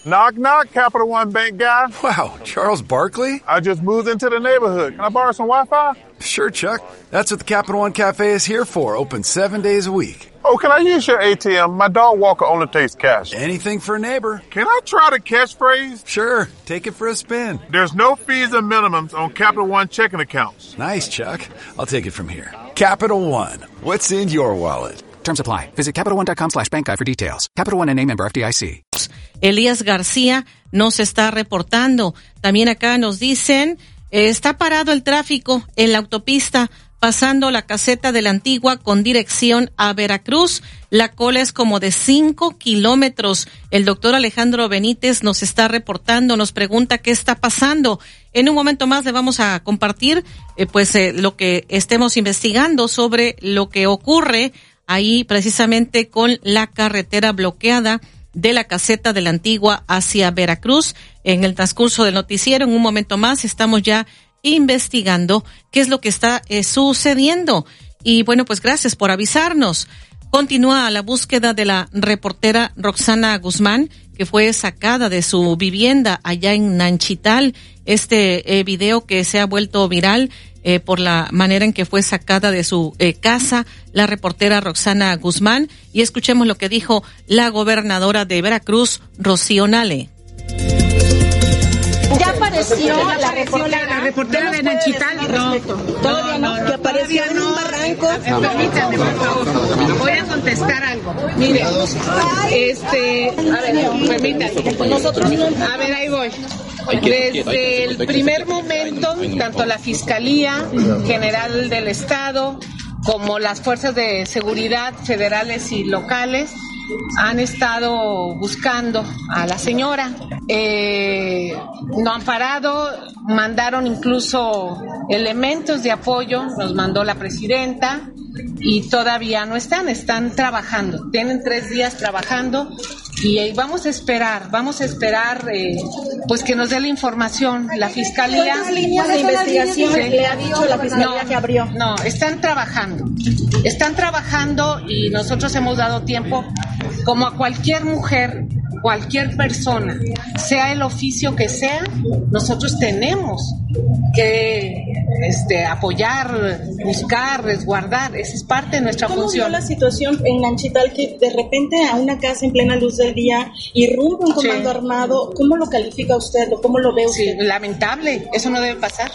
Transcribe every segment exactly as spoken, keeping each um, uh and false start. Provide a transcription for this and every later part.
Knock, knock, Capital One Bank guy. Wow, Charles Barkley? I just moved into the neighborhood. Can I borrow some Wi-Fi? Sure, Chuck. That's what the Capital One Cafe is here for, open seven days a week. Oh, can I use your A T M? My dog Walker only takes cash. Anything for a neighbor. Can I try the catchphrase? Sure, take it for a spin. There's no fees or minimums on Capital One checking accounts. Nice, Chuck. I'll take it from here. Capital One. What's in your wallet? Terms apply. Visit CapitalOne.com slash bank guide for details. Capital One N A member F D I C. Elías García nos está reportando. También acá nos dicen, eh, está parado el tráfico en la autopista pasando la caseta de la Antigua con dirección a Veracruz. La cola es como de cinco kilómetros. El doctor Alejandro Benítez nos está reportando, nos pregunta qué está pasando. En un momento más le vamos a compartir eh, pues eh, lo que estemos investigando sobre lo que ocurre ahí precisamente con la carretera bloqueada de la caseta de la Antigua hacia Veracruz. En el transcurso del noticiero, en un momento más, estamos ya investigando qué es lo que está eh, sucediendo. Y bueno, pues gracias por avisarnos. Continúa la búsqueda de la reportera Roxana Guzmán, que fue sacada de su vivienda allá en Nanchital. Este eh, video que se ha vuelto viral eh, por la manera en que fue sacada de su eh, casa la reportera Roxana Guzmán. Y escuchemos lo que dijo la gobernadora de Veracruz, Rocío Nale. Ya apareció la, la reportera, la reportera de Nanchital. No, todavía no, no, que apareció en un barranco. Permítame, por favor. Voy a contestar algo. Mire, este, a ver, permítame. Nosotros no. A ver, ahí voy. Desde el primer momento, tanto la Fiscalía General del Estado como las fuerzas de seguridad federales y locales han estado buscando a la señora. Eh, no han parado, mandaron incluso elementos de apoyo, nos mandó la presidenta y todavía no están, están trabajando. Tienen tres días trabajando y eh, vamos a esperar, vamos a esperar eh, pues que nos dé la información. La Fiscalía... ¿Cuántas líneas de investigación sí. le ha dicho la Fiscalía no, que abrió? No, están trabajando, están trabajando y nosotros hemos dado tiempo, como a cualquier mujer, cualquier persona, sea el oficio que sea, nosotros tenemos que este, apoyar, buscar, resguardar, esa es parte de nuestra ¿Cómo función. ¿Cómo vio la situación en Nanchital que de repente a una casa en plena luz del día irrumpe un comando sí. armado? ¿Cómo lo califica usted o cómo lo ve usted? Sí, lamentable, eso no debe pasar.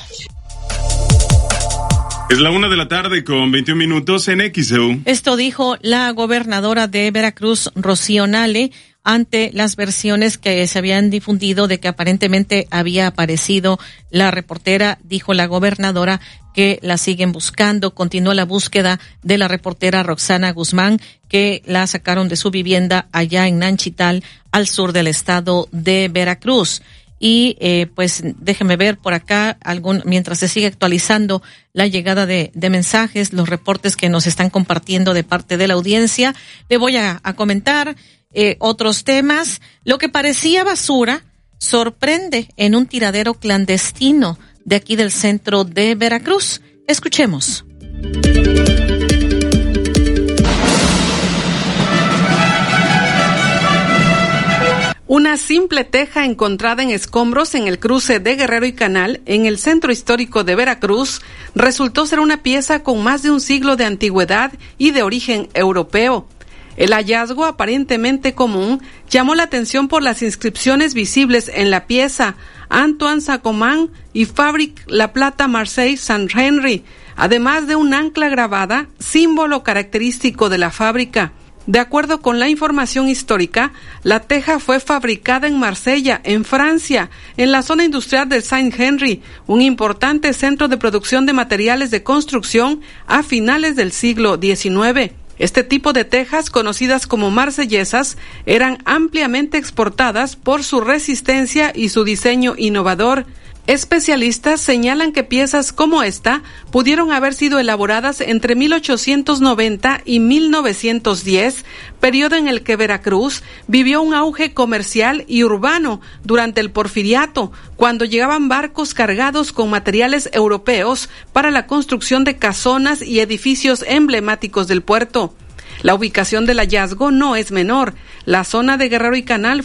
Es la una de la tarde con veintiún minutos en X E U. Esto dijo la gobernadora de Veracruz, Rocío Nale, ante las versiones que se habían difundido de que aparentemente había aparecido la reportera. Dijo la gobernadora que la siguen buscando. Continuó la búsqueda de la reportera Roxana Guzmán, que la sacaron de su vivienda allá en Nanchital, al sur del estado de Veracruz. Y eh, pues déjeme ver por acá algún mientras se sigue actualizando la llegada de, de mensajes, los reportes que nos están compartiendo de parte de la audiencia. Le voy a, a comentar eh, otros temas. Lo que parecía basura sorprende en un tiradero clandestino de aquí del centro de Veracruz. Escuchemos. Una simple teja encontrada en escombros en el cruce de Guerrero y Canal, en el centro histórico de Veracruz, resultó ser una pieza con más de un siglo de antigüedad y de origen europeo. El hallazgo, aparentemente común, llamó la atención por las inscripciones visibles en la pieza Antoine Sacomán y Fabrique La Plata Marseille Saint Henry, además de un ancla grabada, símbolo característico de la fábrica. De acuerdo con la información histórica, la teja fue fabricada en Marsella, en Francia, en la zona industrial del Saint Henry, un importante centro de producción de materiales de construcción a finales del siglo diecinueve. Este tipo de tejas, conocidas como marsellesas, eran ampliamente exportadas por su resistencia y su diseño innovador. Especialistas señalan que piezas como esta pudieron haber sido elaboradas entre mil ochocientos noventa y mil novecientos diez, periodo en el que Veracruz vivió un auge comercial y urbano durante el Porfiriato, cuando llegaban barcos cargados con materiales europeos para la construcción de casonas y edificios emblemáticos del puerto. La ubicación del hallazgo no es menor. La zona de Guerrero y Canal